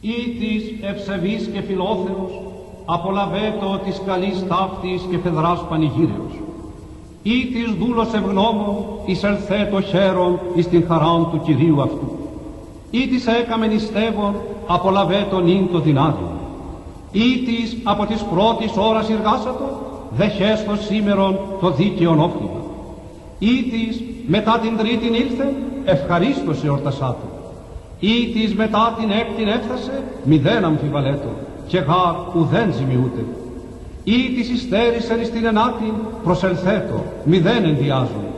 ή της ευσεβής και φιλόθεος, απολαβέτο της καλής ταύτης και φεδράς πανηγύρεως. Ή της δούλος ευγνώμων, εισελθέτω χαίρον εις την χαράν του Κυρίου αυτού. Ή της έκαμεν ιστεύων, απολαβέτω νυν το δυνάτον. Ή της από της πρώτης ώρας εργάσατο, δεχέστο σήμερον το δίκαιον όφλημα. Ή της μετά την τρίτην ήλθε, ευχαρίστως εορτασάτο. Ή της μετά την έκτην έφτασε, μηδέν αμφιβαλέτο, και γάρ ουδέν ζημιούται. Ή της υστέρησεν εις την ενάτην, προσελθέτω, μηδέν ενδιάζουν.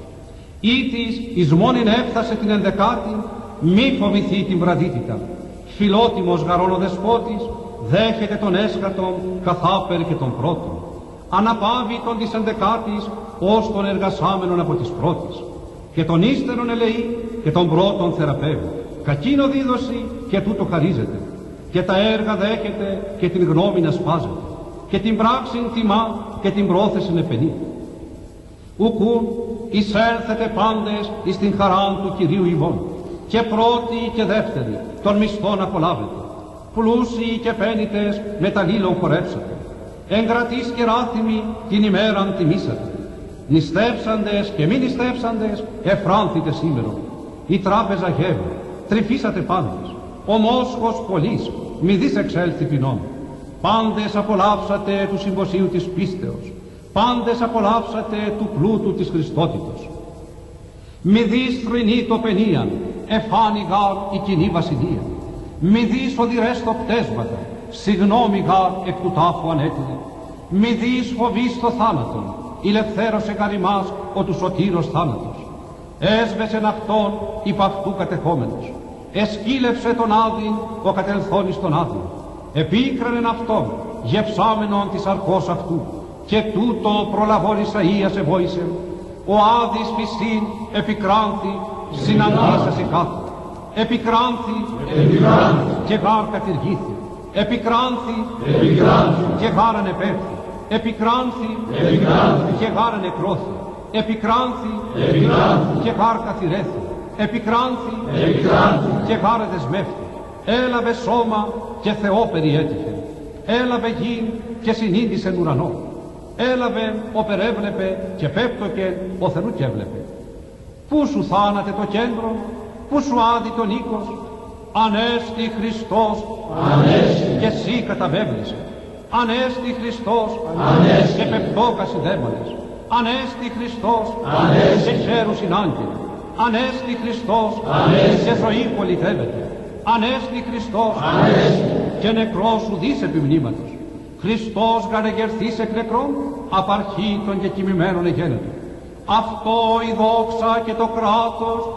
Ή της εις μόνην έφτασε την ενδεκάτην, μη φοβηθεί την βραδύτητα. Φιλότιμος γαρών ο δεσπότης, δέχεται τον έσκατον καθάπερ και τον πρώτον. Αναπάβει τον της ενδεκάτης ως τον εργασάμενον από της πρώτης. Και τον ύστερον ελεεί και τον πρώτον θεραπεύει. Κακίνο δίδωση και τούτο χαρίζεται. Και τα έργα δέχεται και την γνώμη να σπάζεται. Και την πράξην τιμά και την πρόθεσιν επενεί. Ουκούν εισέλθετε πάντες εις την χαράν του Κυρίου ημών. Και πρώτοι και δεύτεροι των μισθών απολάβετε. Πλούσιοι και πένητες μεταλλήλων χορέψατε. Εγκρατείς και ράθιμοι την ημέραν τιμήσατε. Νηστεύσαντες και μη νηστεύσαντες εφράνθητε σήμερον. Η τράπεζα γεύει, τρυφήσατε πάντες. Ο μόσχος πολλής, μη δεις εξέλθει ποινών. Πάντες απολαύσατε του συμποσίου της πίστεως. Πάντες απολαύσατε του πλούτου της Χριστότητος. Μη δεις θρηνή το πενίαν, εφάνει γάρ η κοινή βασιλεία. Μη δεις οδηρές το πτέσματα, συγνώμη γάρ εκ του τάφου ανέτειλε. Μη δεις φοβείς το θάνατον, ηλευθέρωσε γάρ ημάς ο του σωτήρος θάνατος. Έσβεσεν αυτόν υπ' αυτού κατεχόμενος. Εσκύλευσε τον άδειν ο κατελθόν εις τον άδειν. Επίκρανεν αυτόν, γευσάμενον της αρχός αυτού. Και τούτο προλαβών Ισαΐας εβόησε. Ο άδης φυσίν επικράνθη, συναντήσασε κάθε. Επικράνθη, και γάρ κατηργήθη. Επικράνθη, και γάρ ανεπέρθη. Επικράνθη, και γάρ ανεκρώθη. Επικράνθη, και γάρ καθηρέθη. Επικράνθη, και γάρ δεσμεύθη. Έλαβε σώμα και Θεό περιέτυχε. Έλαβε γη και συνείδησεν ουρανό. Έλαβε οπερέβλεπε και πέπτοκε ο Θεού και έβλεπε. Πού σου θάνατε το κέντρο, πού σου άδει τον οίκος. Ανέστη Χριστός, ανέστη. Και εσύ καταβέβλησε. Ανέστη Χριστός, ανέστη. Και πεπτόκας οι δαίμονες. Ανέστη Χριστός, ανέστη. Και χαίρουσιν άγγελοι. Ανέστη Χριστός, ανέστη. Και ζωή πολιτεύεται. Ανέστη Χριστός, ανέστη. Και νεκρός σου δεις επιμνήματος. Χριστός γαρεγερθείς εκ νεκρών, απαρχήτων και κοιμημένων εγένετων. Αυτό η δόξα και το κράτος